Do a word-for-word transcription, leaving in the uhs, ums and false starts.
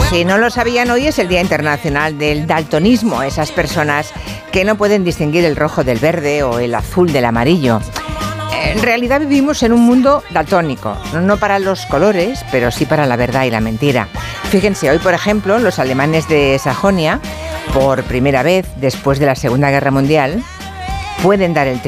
si no lo sabían, hoy es el Día Internacional del Daltonismo, esas personas que no pueden distinguir el rojo del verde o el azul del amarillo. En realidad vivimos en un mundo daltónico, no para los colores, pero sí para la verdad y la mentira. Fíjense, hoy, por ejemplo, los alemanes de Sajonia, por primera vez después de la Segunda Guerra Mundial, pueden dar el